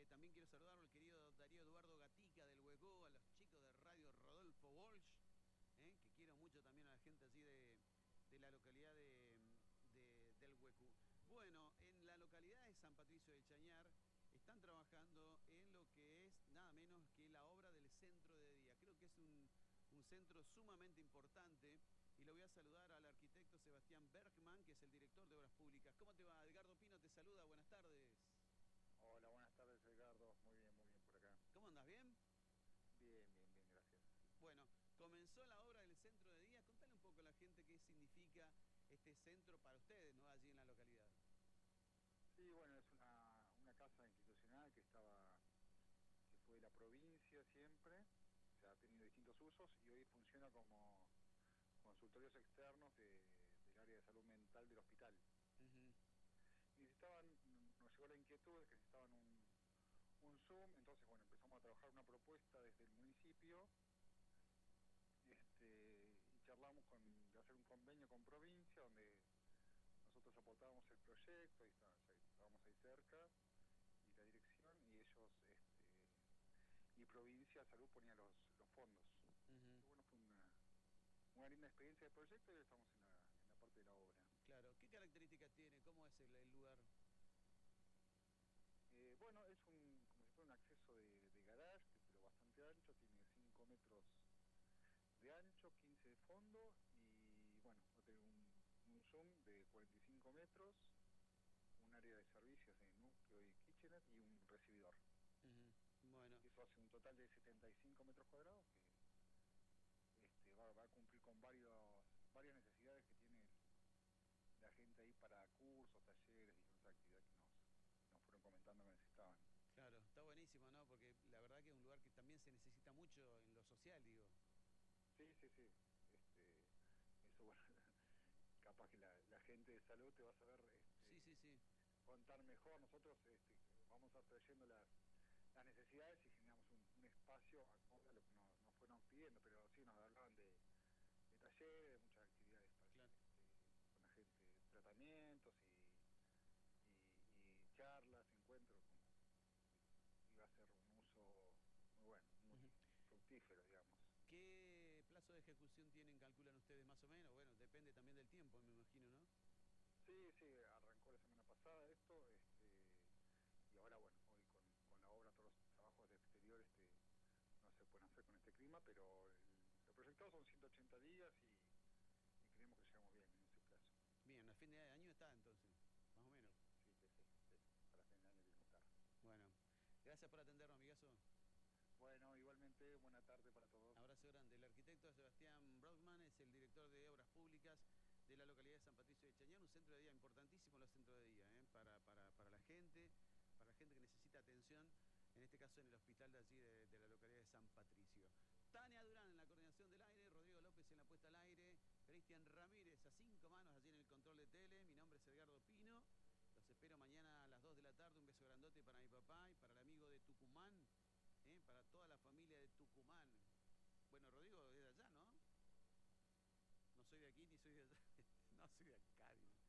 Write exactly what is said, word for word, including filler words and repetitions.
también quiero saludar al querido Darío Eduardo Gatica del Huecó, a los chicos de Radio Rodolfo Walsh, ¿eh? que quiero mucho también a la gente allí de, de la localidad de, de, del Huecú. Bueno, en la localidad de San Patricio del Chañar están trabajando en lo que es nada menos que la obra del centro de día. Creo que es un, un centro sumamente importante y lo voy a saludar al arquitecto Sebastián Bergman, que es el director de Obras Públicas. ¿Cómo te va? Edgardo Pino te saluda, buenas tardes. Hola, buenas tardes, Edgardo. Muy bien, muy bien por acá. ¿Cómo andas? ¿Bien? Bien, bien, bien, gracias. Bueno, comenzó la obra del centro de día. Contale un poco a la gente qué significa este centro para ustedes, ¿no? Allí en la localidad. Sí, bueno, es una, una casa institucional que estaba, que fue de la provincia siempre, o sea, ha tenido distintos usos y hoy funciona como consultorios externos de, del área de salud mental del hospital. Uh-huh. Y necesitaban, nos llegó la inquietud de que necesitaban un, un Zoom, entonces bueno, empezamos a trabajar una propuesta desde el municipio. Este, y charlamos con, de hacer un convenio con provincia donde nosotros aportábamos el proyecto y está, ya estábamos ahí cerca y la dirección y ellos este, y provincia salud ponía los, los fondos. Uh-huh. Y bueno, fue una, una linda experiencia de proyecto y ahora estamos en la, en la parte de la obra. Claro, ¿qué características tiene? ¿Cómo es el, el lugar? Eh, bueno, es un como si fuera un acceso de, de garage, pero bastante ancho, tiene cinco metros de ancho, quince de fondo y bueno, va a tener un, un zoom de cuarenta y cinco metros, un área de servicios de núcleo y kitchener y un recibidor. Uh-huh. Bueno. Eso hace un total de setenta y cinco metros cuadrados que este, va, va a cumplir con varios, varias necesidades que tiene el, la gente ahí para cursos, talleres y otras actividades que nos, nos fueron comentando que necesitaban. Claro, está buenísimo, ¿no? Porque la verdad que es un lugar que también se necesita mucho en lo social, digo. Sí, sí, sí. Este, eso, bueno, capaz que la, la gente de salud te va a saber este, Sí, sí, sí. contar mejor. Nosotros este, vamos a estar trayendo las, las necesidades y generamos un, un espacio acorde a lo que nos, nos fueron pidiendo, pero sí nos hablaban de, de talleres, de muchas actividades para Claro. hacer este, con la gente, tratamientos y, y, y charlas, encuentros, como iba a ser un uso muy bueno, muy Uh-huh. fructífero, digamos. ¿Qué plazo de ejecución tienen, calculan ustedes más o menos? Bueno, depende también del tiempo, me imagino, ¿no? Sí, sí, arrancó la semana pasada esto, este, y ahora bueno, hoy con, con la obra, todos los trabajos de exterior este, no se pueden hacer con este clima, pero el, lo proyectado son ciento ochenta días y, y creemos que llegamos bien en ese plazo. Bien, a fin de año está entonces, más o menos. Sí, sí, sí, sí, sí. Para fin de año tiene que estar. Bueno, gracias por atendernos, amigazo. Bueno, igualmente, buena tarde para todos. Abrazo grande. El arquitecto Sebastián Brockman es el director de Obras Públicas de la localidad de San Patricio de Chañar, un centro de día importantísimo, los centros de día, ¿eh? para, para, para la gente, para la gente que necesita atención, en este caso en el hospital de allí de, de la localidad de San Patricio. Tania Durán en la coordinación del aire, Rodrigo López en la puesta al aire, Cristian Ramírez a cinco manos allí en el control de tele. Mi nombre es Edgardo Pino. Los espero mañana a las dos de la tarde. Un beso grandote para mi papá y para el amigo de Tucumán, ¿eh? para toda la familia de Tucumán. Bueno, Rodrigo es de allá, ¿no? No soy de aquí ni soy de allá. No soy de acá.